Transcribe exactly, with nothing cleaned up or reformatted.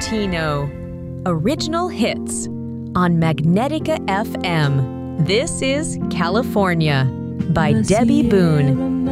Latino. Original hits on Magnetica F M. This is California by Debbie Boone.